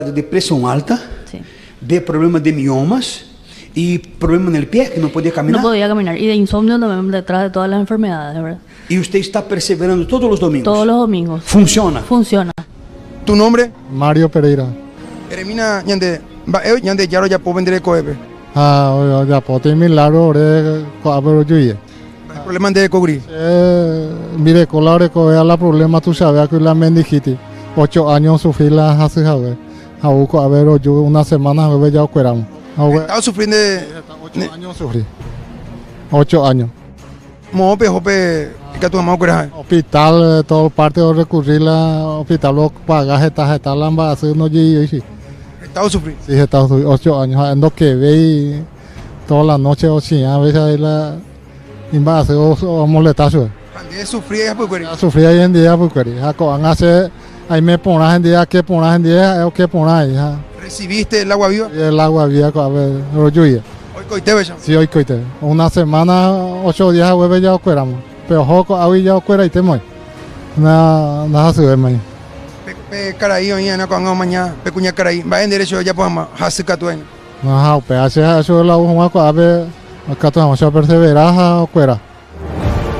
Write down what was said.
de presión alta, Sí. de problemas de miomas y problemas en el pie, que no podía caminar. No podía caminar. Y de insomnio también detrás de todas las enfermedades, ¿verdad? Y usted está perseverando todos los domingos. Todos los domingos. Funciona. Funciona. ¿Tu nombre? Mario Pereira. Eremina, ñande yaro ya puedo vender coebe. Ya pote milagro ore ko abro juye. El problema de cogri. Mire, colare ko la problema tú sabes que la mendigiti. 8 años sufrí la hace jabe. Auco a ver yo una semana jueves ya operamos. Estaba sufriendo de 8 años sufrí. 8 años. mope jope que tu mamá ocurre. Hospital, todo parte de recurrir la hospital lo pagas esta lamba hace unos días. Estaba sufriendo. Sí, está 8 años. Ando que ve y toda la noche o sí, a veces ahí la invase o molestazo. Cuando sufría ya pues Sufrí ahí en día porque van a hacer ahí me pones en día que pones en día o que pones ahí. ¿Recibiste el agua viva? Y el agua viva a ver lo lluvia. Hoy coite bella. Sí, hoy coite. Una semana 8 días jueves ya operamos. Pero joco hoy ya opera y te mueve. Nada se ve mañana. Pe caraí mañana cuando mañana pe cuña caraí. Va en derecho ya podemos hacer catuén. No, opera se hace la hoja a ver acá tenemos que perseverar a opera.